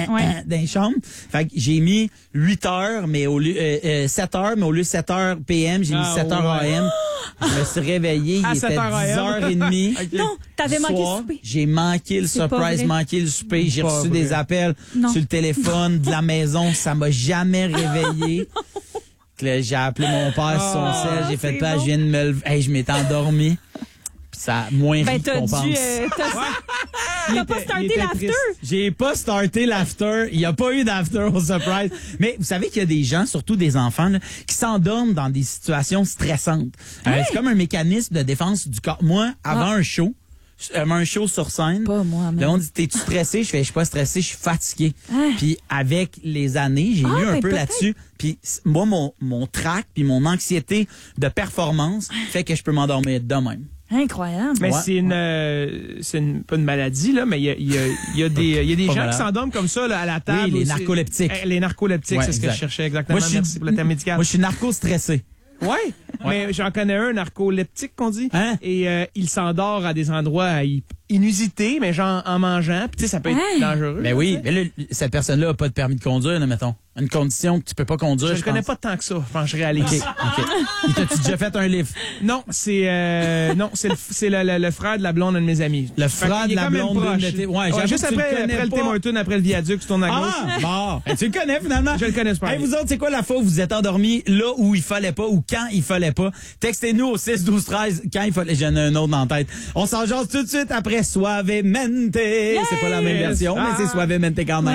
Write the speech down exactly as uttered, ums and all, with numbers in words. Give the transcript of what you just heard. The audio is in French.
ouais. dans les chambres. Fait que j'ai mis huit heures, mais au lieu, euh, euh, sept heures, mais au lieu de sept heures P M, j'ai mis Ah, sept heures ouais. A M. Je me suis réveillé, À il était sept heures dix heures trente. Okay. Non, t'avais manqué soir, le souper. J'ai manqué le C'est pas surprise, vrai. manqué le souper. J'ai Pas reçu vrai. des appels Non. sur le téléphone de la maison. Ça m'a jamais réveillé. Que là, j'ai appelé mon père sur son Ah, cell. J'ai fait c'est pas, bon. je viens de me lever. Hey, je m'étais endormi. Puis ça a moins Ben, ri t'as qu'on dû, pense. euh, t'as, t'as pas était- il starté était l'after? triste. J'ai pas starté l'after. Il n'y a pas eu d'after au surprise. Mais vous savez qu'il y a des gens, surtout des enfants, là, qui s'endorment dans des situations stressantes. Euh, c'est comme un mécanisme de défense du corps. Moi, avant Ah. un show, euh, un show sur scène, Pas moi, même. là, on dit, t'es-tu stressé? Je fais, je suis pas stressé, je suis fatigué. Ah. Puis avec les années, j'ai Ah, lu un ben peu peut-être. là-dessus. Puis c- moi, mon, mon trac puis mon anxiété de performance fait que je peux m'endormir de même. Incroyable. Mais Ouais, c'est une, euh, c'est une, pas une maladie, là, mais il y a, il y a, il y a des, il y a des Pas gens malade. qui s'endorment comme ça, là, à la table. Oui, les aussi. narcoleptiques. Eh, Les narcoleptiques, Ouais, c'est ce que exact. je cherchais exactement. Moi, je suis- Merci pour le terme médical. Moi, je suis narco-stressé. Ouais, mais j'en connais un, narcoleptique, qu'on dit. Hein? Et euh, il s'endort à des endroits i- inusités, mais genre en mangeant. Puis tu sais, ça peut être Hein? dangereux. Ben oui, mais là, cette personne-là a pas de permis de conduire, là, mettons. Une condition que tu peux pas conduire, Je je ne connais pense. pas tant que ça, je pense que je réalise. OK, OK. Il t'a-tu déjà fait un livre? Non, c'est euh, non, c'est le, c'est le, le, le frère de la blonde d'un de mes amis. Le Fait frère qu'il de est la quand même blonde d'une proche. de tes- ouais, Ouais, j'avoue juste que tu le après, connais après le pas. Tim Hortons, après le viaduc, tu tournes à gauche. Ah, bon. Ben, tu le connais, finalement. Je le connais, c'est pas Hey, grave. vous autres, c'est quoi la fois où vous êtes endormis là où il fallait pas ou quand il fallait pas? Textez-nous au six douze treize quand il fallait. J'en ai un autre en tête. On s'en jase tout de suite après Suavemente. C'est pas la même Yes. version, mais c'est Ah. Suavemente quand même.